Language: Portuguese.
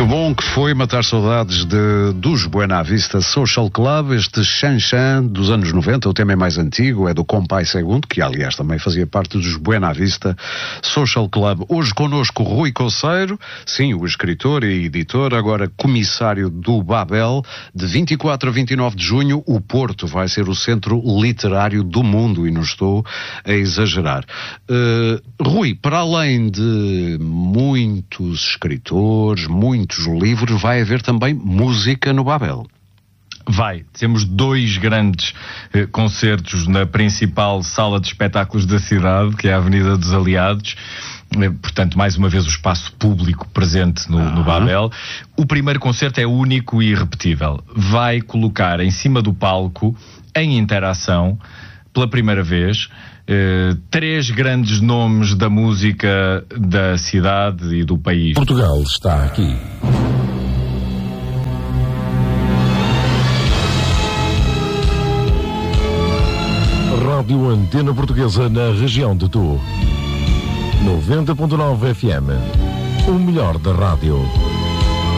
bom que foi matar saudades dos Buena Vista Social Club, este Xanxan dos anos 90. O tema é mais antigo, é do Compai Segundo, que aliás também fazia parte dos Buena Vista Social Club. Hoje connosco Rui Coceiro, sim, o escritor e editor, agora comissário do Babel. De 24 a 29 de junho, o Porto vai ser o centro literário do mundo, e não estou a exagerar. Rui, para além de muitos escritores, muitos livros, vai haver também música no Babel. Vai. Temos 2 grandes concertos na principal sala de espetáculos da cidade, que é a Avenida dos Aliados. Portanto, mais uma vez o espaço público presente no Babel. O primeiro concerto é único e irrepetível. Vai colocar em cima do palco, em interação, pela primeira vez, 3 grandes nomes da música da cidade e do país. Portugal está aqui. Rádio Antena Portuguesa na região de Tu. 90.9 FM. O melhor da rádio.